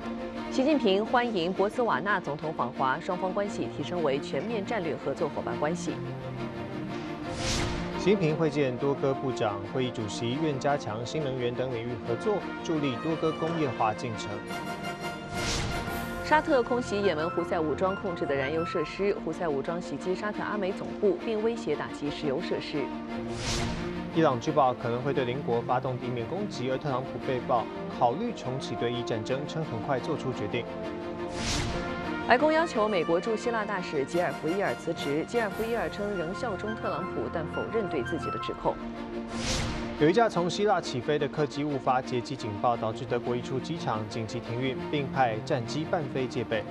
习近平欢迎博茨瓦纳总统访华，双方关系提升为全面战略合作伙伴关系。 习近平会见多哥部长，会议主席愿加强新能源等领域合作，助力多哥工业化进程。 沙特空袭也门胡塞武装控制的燃油设施，胡塞武装袭击沙特阿美总部，并威胁打击石油设施。 伊朗据报可能会对邻国发动地面攻击，而特朗普被曝考虑重启对伊战争，称很快做出决定。 白宫要求美国驻希腊大使吉尔福伊尔辞职，吉尔福伊尔称仍效忠特朗普，但否认对自己的指控。 有一架从希腊起飞的客机误发劫机警报，导致德国一处机场紧急停运，并派战机伴飞戒备。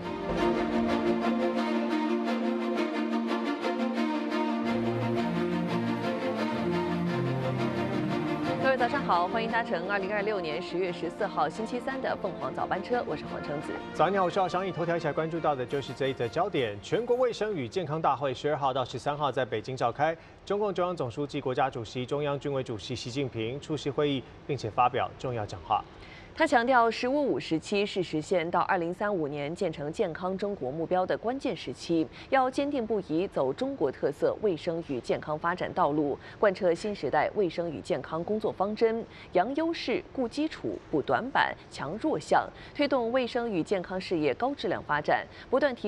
各位早上好，欢迎搭乘2026年10月14号星期三的凤凰早班车，我是黄橙子。 早上好，我是小以头条一起来关注到的就是这一则焦点：全国卫生与健康大会12号到13号在北京召开，中共中央总书记、国家主席、中央军委主席习近平出席会议，并且发表重要讲话。 他强调，“15+5”时期是实现到2035年建成健康中国目标的关键时期，要坚定不移走中国特色卫生与健康发展道路，贯彻新时代卫生与健康工作方针，扬优势、固基础、补短板、强弱项，推动卫生与健康事业高质量发展，不断提